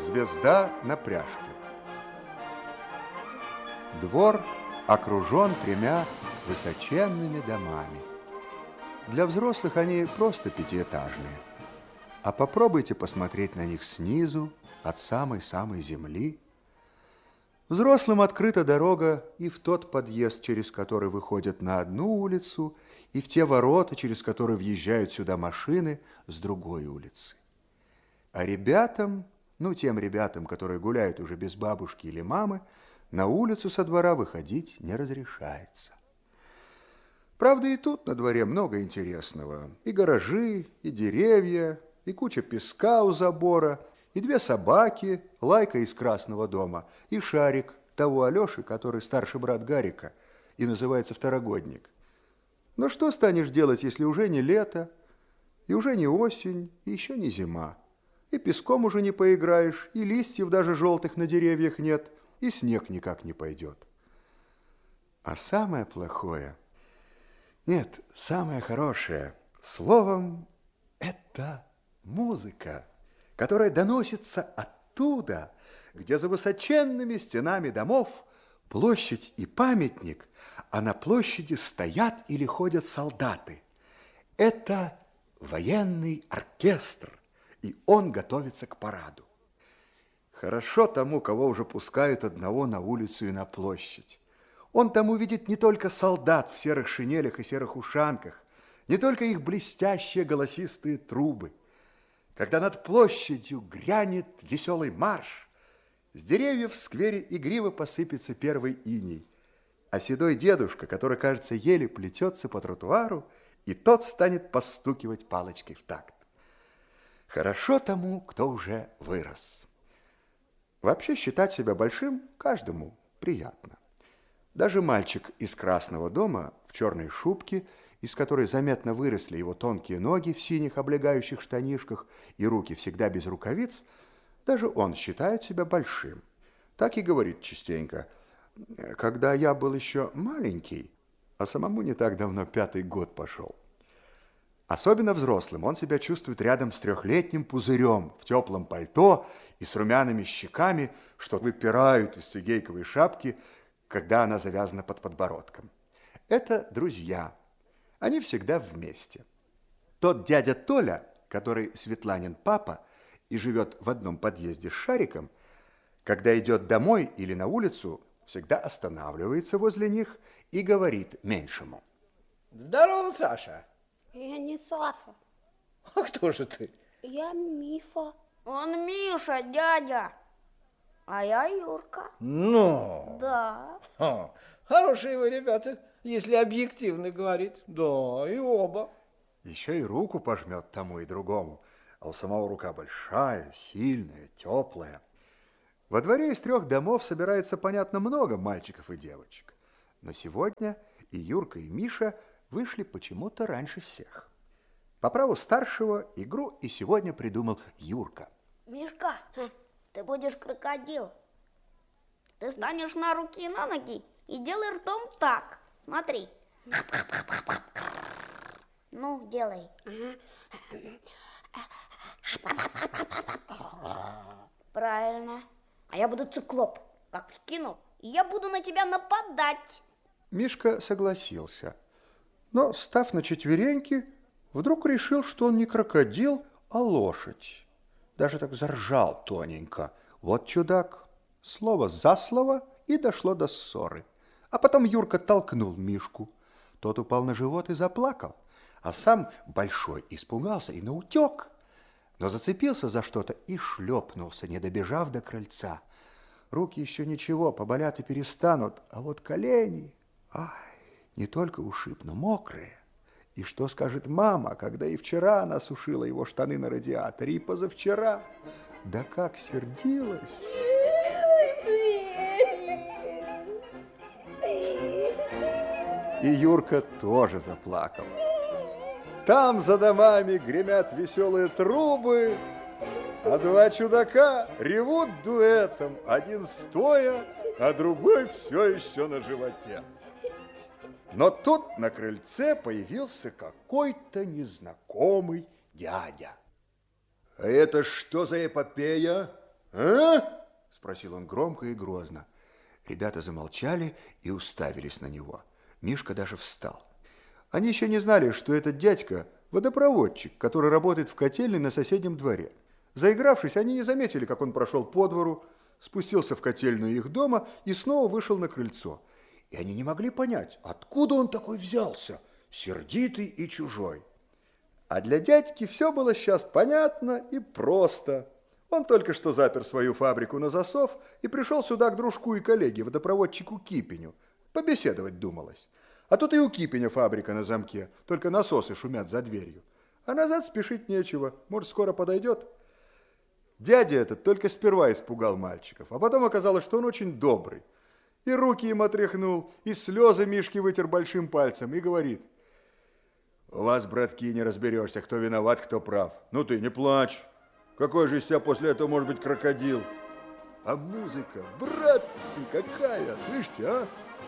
Звезда на пряжке. Двор окружен тремя высоченными домами. Для взрослых они просто пятиэтажные. А попробуйте посмотреть на них снизу, от самой-самой земли. Взрослым открыта дорога и в тот подъезд, через который выходят на одну улицу, и в те ворота, через которые въезжают сюда машины с другой улицы. А ребятам, тем ребятам, которые гуляют уже без бабушки или мамы, на улицу со двора выходить не разрешается. Правда, и тут на дворе много интересного. И гаражи, и деревья, и куча песка у забора, и две собаки, Лайка из Красного дома, и Шарик того Алеши, который старший брат Гарика и называется Второгодник. Но что станешь делать, если уже не лето, и уже не осень, и еще не зима? И песком уже не поиграешь, и листьев даже желтых на деревьях нет, и снег никак не пойдет. А самое плохое, нет, самое хорошее, словом, это музыка, которая доносится оттуда, где за высоченными стенами домов площадь и памятник, а на площади стоят или ходят солдаты. Это военный оркестр, и он готовится к параду. Хорошо тому, кого уже пускают одного на улицу и на площадь. Он там увидит не только солдат в серых шинелях и серых ушанках, не только их блестящие голосистые трубы. Когда над площадью грянет веселый марш, с деревьев в сквере игриво посыпется первый иней, а седой дедушка, который, кажется, еле плетется по тротуару, и тот станет постукивать палочкой в такт. Хорошо тому, кто уже вырос. Вообще считать себя большим каждому приятно. Даже мальчик из Красного дома в черной шубке, из которой заметно выросли его тонкие ноги в синих облегающих штанишках и руки всегда без рукавиц, даже он считает себя большим. Так и говорит частенько: когда я был еще маленький, а самому не так давно 5-й год пошел. Особенно взрослым он себя чувствует рядом с 3-летним пузырем в теплом пальто и с румяными щеками, что выпирают из цигейковой шапки, когда она завязана под подбородком. Это друзья. Они всегда вместе. Тот дядя Толя, который Светланин папа и живет в одном подъезде с Шариком, когда идет домой или на улицу, всегда останавливается возле них и говорит меньшему: Здорово, Саша. Я не Саша. А кто же ты? Я Миша. Он Миша, дядя. А я Юрка. Ну? Да. Хорошие вы ребята, если объективно говорить. Да, и оба. Еще и руку пожмет тому и другому, а у самого рука большая, сильная, теплая. Во дворе из 3 домов собирается, понятно, много мальчиков и девочек. Но сегодня и Юрка, и Миша вышли почему-то раньше всех. По праву старшего игру и сегодня придумал Юрка. Мишка, ты будешь крокодил. Ты станешь на руки и на ноги и делай ртом так. Смотри. Ну, делай. Правильно. А я буду циклоп, как в кино. И я буду на тебя нападать. Мишка согласился, но, став на четвереньки, вдруг решил, что он не крокодил, а лошадь. Даже так заржал тоненько. Вот чудак. Слово за слово, и дошло до ссоры. А потом Юрка толкнул Мишку. Тот упал на живот и заплакал, а сам большой испугался и наутек, но зацепился за что-то и шлепнулся, не добежав до крыльца. Руки еще ничего, поболят и перестанут, а вот колени, не только ушиб, но мокрые. И что скажет мама, когда и вчера она сушила его штаны на радиаторе, и позавчера? Да как сердилась! И Юрка тоже заплакал. Там за домами гремят веселые трубы, а 2 чудака ревут дуэтом, один стоя, а другой все еще на животе. Но тут на крыльце появился какой-то незнакомый дядя. А это что за эпопея? «А?» – спросил он громко и грозно. Ребята замолчали и уставились на него. Мишка даже встал. Они еще не знали, что этот дядька – водопроводчик, который работает в котельной на соседнем дворе. Заигравшись, они не заметили, как он прошел по двору, спустился в котельную их дома и снова вышел на крыльцо. И они не могли понять, откуда он такой взялся, сердитый и чужой. А для дядьки все было сейчас понятно и просто. Он только что запер свою фабрику на засов и пришел сюда к дружку и коллеге, водопроводчику Кипеню. Побеседовать думалось. А тут и у Кипеня фабрика на замке, только насосы шумят за дверью. А назад спешить нечего, может, скоро подойдет. Дядя этот только сперва испугал мальчиков, а потом оказалось, что он очень добрый. И руки им отряхнул, и слезы Мишки вытер большим пальцем и говорит: «У вас, братки, не разберешься, кто виноват, кто прав. Ну ты не плачь. Какой же из тебя после этого может быть крокодил? А музыка, братцы, какая, слышите, а?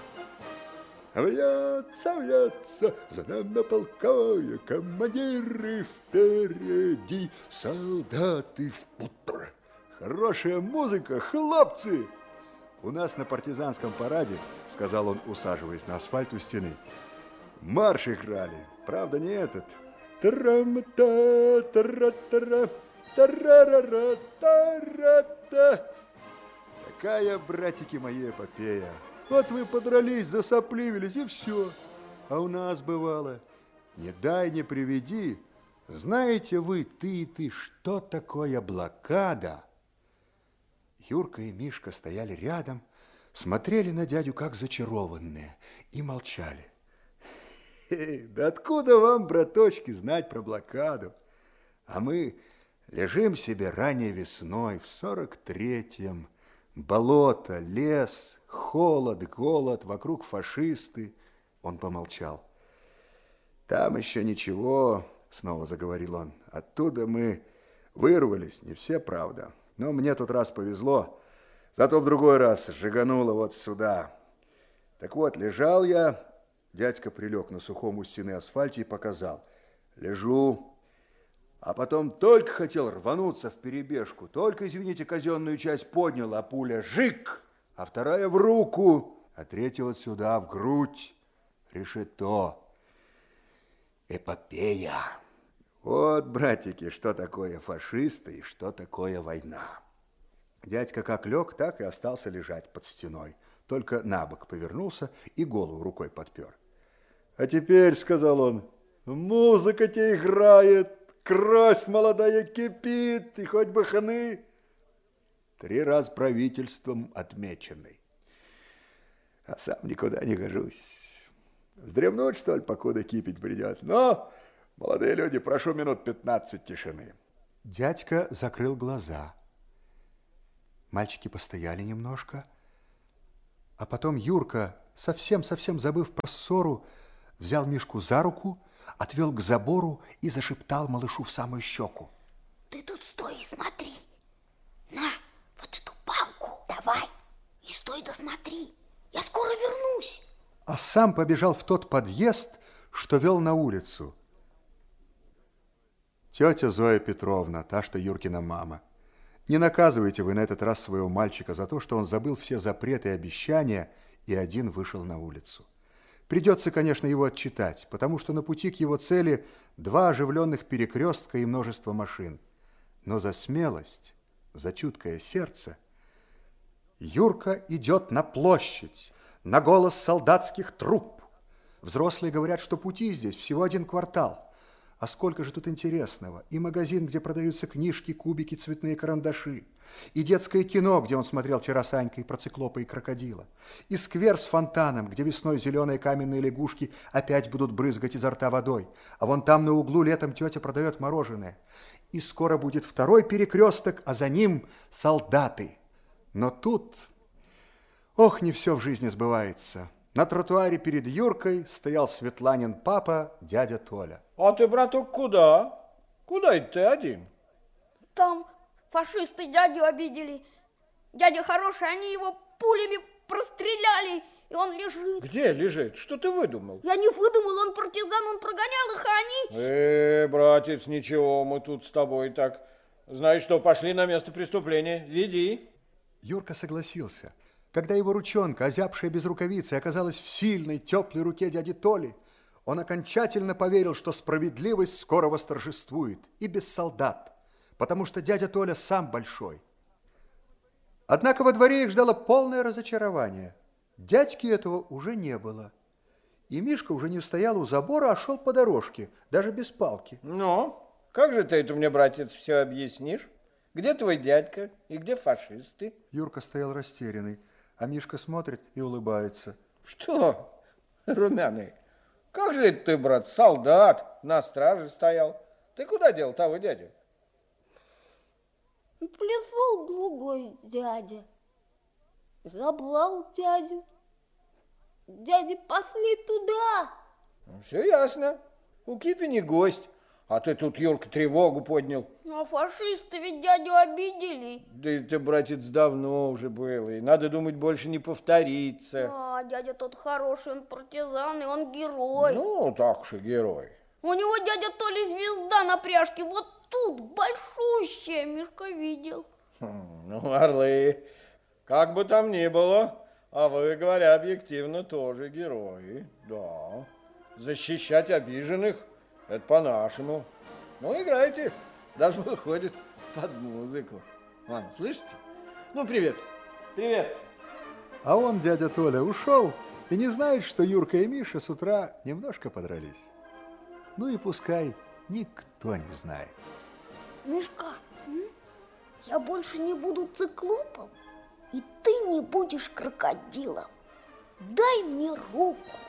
Вьется, вьется, знамя полковое, командиры впереди, солдаты в путро. Хорошая музыка, хлопцы!» «У нас на партизанском параде, — сказал он, усаживаясь на асфальт у стены, — марш играли, правда, не этот. Трам-та, тара-тара, тарара-ра, тара-та. Такая, братики мои, эпопея. Вот вы подрались, засопливились, и все. А у нас бывало: не дай, не приведи. Знаете вы, ты и ты, что такое блокада?» Юрка и Мишка стояли рядом, смотрели на дядю как зачарованные и молчали. «Да откуда вам, браточки, знать про блокаду? А мы лежим себе ранней весной в 43-м. Болото, лес, холод, голод, вокруг фашисты». Он помолчал. «Там еще ничего, — снова заговорил он, — оттуда мы вырвались, не все, правда. Но мне тут раз повезло, зато в другой раз сжигануло вот сюда. Так вот, лежал я...» Дядька прилег на сухом у стены асфальте и показал. «Лежу, а потом только хотел рвануться вперебежку, только, извините, казенную часть поднял, а пуля жик, а вторая в руку, а третья вот сюда, в грудь. Решето. Эпопея. Вот, братики, что такое фашисты и что такое война». Дядька как лег, так и остался лежать под стеной, только на бок повернулся и голову рукой подпер. «А теперь, — сказал он, — музыка тебе играет, кровь молодая кипит, и хоть бы хны. 3 раза правительством отмеченный. А сам никуда не гожусь. Вздремнуть, что ли, покуда кипить придет? Но, молодые люди, прошу минут 15 тишины». Дядька закрыл глаза. Мальчики постояли немножко, а потом Юрка, совсем забыв про ссору, взял Мишку за руку, отвел к забору и зашептал малышу в самую щеку: «Ты тут стой и смотри. На, вот эту палку давай и стой да смотри. Я скоро вернусь». А сам побежал в тот подъезд, что вел на улицу. Тетя Зоя Петровна, та, что Юркина мама, не наказывайте вы на этот раз своего мальчика за то, что он забыл все запреты и обещания и один вышел на улицу. Придется, конечно, его отчитать, потому что на пути к его цели 2 оживленных перекрестка и множество машин. Но за смелость, за чуткое сердце Юрка идет на площадь, на голос солдатских труп. Взрослые говорят, что пути здесь всего 1 квартал. А сколько же тут интересного. И магазин, где продаются книжки, кубики, цветные карандаши. И детское кино, где он смотрел вчера с Анькой про циклопа и крокодила. И сквер с фонтаном, где весной зеленые каменные лягушки опять будут брызгать изо рта водой. А вон там на углу летом тетя продает мороженое. И скоро будет 2-й перекресток, а за ним солдаты. Но тут... Ох, не все в жизни сбывается. На тротуаре перед Юркой стоял Светланин папа, дядя Толя. «А ты, браток, куда? Куда это ты один?» Там фашисты дядю обидели. Дядя хороший, они его пулями простреляли, и он лежит. «Где лежит? Что ты выдумал?» Я не выдумал, он партизан, он прогонял их, а они... Братец, ничего, мы тут с тобой так Значит, что, пошли на место преступления. Веди. Юрка согласился. Когда его ручонка, озябшая без рукавицы, оказалась в сильной, теплой руке дяди Толи, он окончательно поверил, что справедливость скоро восторжествует, и без солдат, потому что дядя Толя сам большой. Однако во дворе их ждало полное разочарование. Дядьки этого уже не было. И Мишка уже не стоял у забора, а шел по дорожке, даже без палки. Ну, как же ты это мне, братец, все объяснишь? Где твой дядька и где фашисты? Юрка стоял растерянный, а Мишка смотрит и улыбается. Что, румяный, как же это ты, брат, солдат, на страже стоял? Ты куда дел того дядю? Пришел другой дядя. Забрал дядю. Дяди пошли туда. Все ясно. У Кипени гость. А ты тут, Юрка, тревогу поднял. А фашисты ведь дядю обидели. Да это, братец, давно уже было. И надо думать, больше не повторится. А, дядя тот хороший, он партизан, и он герой. Ну, так же герой. У него дядя Толя звезда на пряжке, вот тут, большущая, Мишка видел. Ну, орлы, как бы там ни было, а вы, говоря объективно, тоже герои. Да, защищать обиженных – это по-нашему. Ну, играйте, даже выходит под музыку. Вон, слышите? Ну, привет, привет. А он, дядя Толя, ушел и не знает, что Юрка и Миша с утра немножко подрались. Ну и пускай никто не знает. Мишка, я больше не буду циклопом, и ты не будешь крокодилом. Дай мне руку.